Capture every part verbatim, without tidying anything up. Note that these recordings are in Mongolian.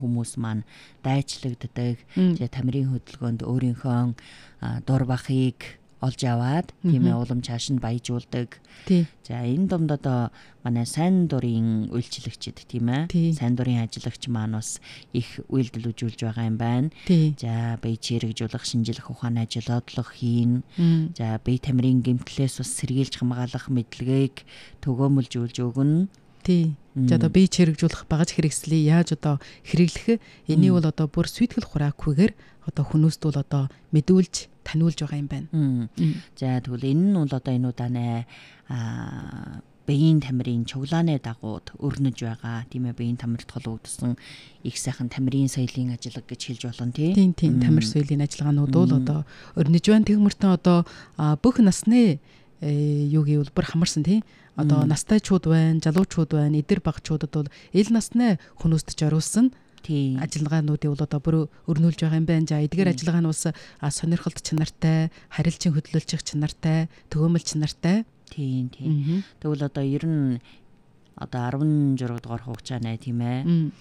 хүмүүс маань дайчлагддаг. Тэгээ тамирын хөдөлгөөнд өөрийнхөө дур бахыг олж аваад тийм ээ улам чааш нь баяжуулдаг. За энэ домд одоо манай сайн дурын үйлчлэгчид тийм ээ сайн дурын ажиллагч маань бас их үйлдэл үзүүлж байгаа юм байна. За бие чирэгжүүлэх, шинжлэх ухааны ажил одлого хийн. За бие тамирын гэмтлээс бас сэргийлж хамгаалах мэдлэгийг төгөөмөлжүүлж өгнө. Тий. За одоо бие чирэгжүүлэх багаж хэрэгслийг яаж одоо хэрэглэх энийг бол одоо бүр сүйтгэл хураахгүйгээр одоо хүмүүст бол одоо мэдүүлж таниулж байгаа юм байна. За тэгвэл энэ нь бол одоо энэ удаа аа биеийн тамирын чуглааны дагууд өрнөж байгаа тийм ээ биеийн тамирт холбогдсон их сайхан тамирын соёлын ажиллага гэж хэлж болно тий. Тийм тийм тамир соёлын ажиллагаанууд бол одоо өрнөж байна. Тэгмэртэн одоо бүх насны юу гэвэл бүр хамарсан тий. Одоо настайчууд байна, залуучууд байна, эдэр багчуудад бол ил насны хүмүүст зориулсан ажиллагаануудыг бол одоо бүр өрнүүлж байгаа юм байна. За эдгээр ажиллагаа нь бас сонирхолт чанартай, харилцан хөдөлгөлчих чанартай, төгөөмөл чанартай. Тийм тийм. Тэгвэл одоо ер нь одоо арван зураг дугаар хугацааны тийм ээ.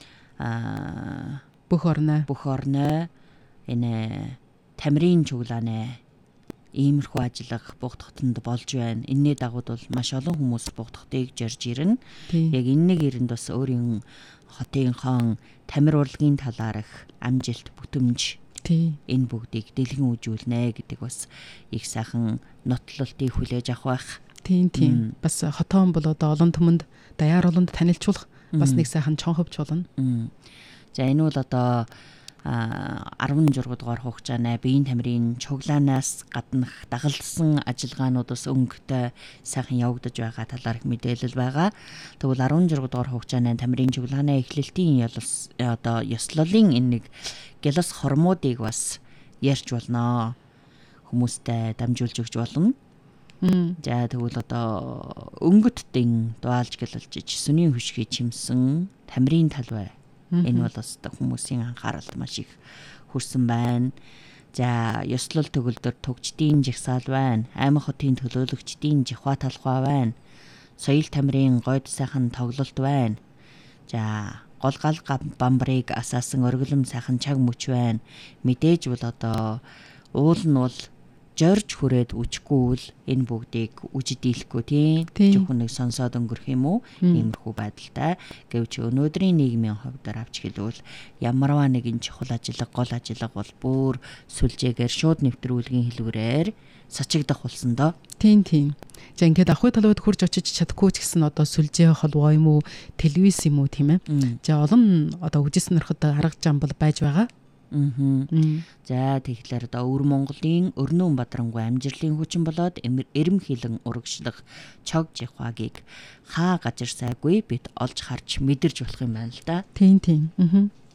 Аа бүх орноо бүх орноо энэ тамирын чуглааны иймэрхүү ажиллах бугтахтанд болж байна. Энэний дагууд бол маш олон хүмүүс бугтахтыг зорж ирнэ. Яг энэ нэг ирэнд бас өөрийн хотынхон тамир урлагийн талаарх амжилт бүтэмж энэ бүгдийг дэлгэн үзүүлнэ гэдэг бас их сайхан нотлолтыг хүлээж авах байх. Тийм тийм. Бас хотоон бол одоо олон түмэнд даяар олонд танилцуулах бас нэг сайхан чонховч болно. За энэ бол одоо арван зураг дугаар хугацааны биеийн тамирын чуглаанаас гаднах дагалдсан ажиллагаанууд бас өнгөтэй сайхан явагдаж байгаа талаарх мэдээлэл байгаа. Тэгвэл арван зураг дугаар хугацааны тамирын чуглааны эхлэлтийн ёлос одоо ёслолын энэ нэг гялас хормуудыг бас ярьж болно. Хүмүүстээ дамжуулж өгч болно. За тэгвэл одоо өнгөтдэн дуалж гэлэлж сүнийн хөшгийг чимсэн тамирын талбай. Энэ бол бас хүмүүсийн анхааралд маш их хүрсэн байна. За ёслол төгөлдөр тугчдын жигсаал байна. Аймаг хотын төлөөлөгчдийн жихва талхай байна. Соёл тамирын гойд сайхан тоглолт байна. За гол гал бамбарыг асаасан оргилом сайхан чаг мөч байна. Мэдээж бол одоо уул нь бол жорж хүрээд үжихгүй л энэ бүгдийг үжид дийлэхгүй тийм зөвхөн нэг сонсоод өнгөрөх юм уу иймэрхүү байдалтай. Гэвч өнөөдрийн нийгмийн хувьд авч хэлвэл ямарваа нэгэн чухал ажиллага гол ажиллага бол бүр сүлжээгээр шууд нэвтрүүлгийн хэлбэрээр сачигдах болсон доо. Тийм тийм. За ингээд ахуй талууд хурж очиж чадахгүй ч гэсэн одоо сүлжээ холбоо юм уу телевиз юм уу тийм ээ. За олон одоо үжис нөрхөд арга зам бол байж байгаа. Аа. За тэгэхээр одоо өвөр Монголын Өрнөн Бадрангуй амжилтын хүчин болоод эрэмхилэн урагшлах чог жихвагийг хаа газар сайгүй бид олж харж мэдэрж болох юм байна л да. Тийм тийм. Аа.